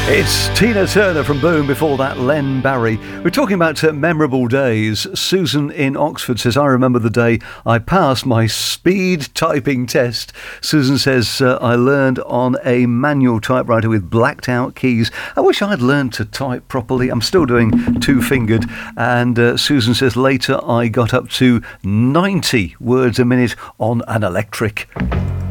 It's Tina Turner from Boom, before that Len Barry. We're talking about memorable days. Susan in Oxford says, I remember the day I passed my speed typing test. Susan says, I learned on a manual typewriter with blacked out keys. I wish I'd learned to type properly. I'm still doing two-fingered. And Susan says, later I got up to 90 words a minute on an electric.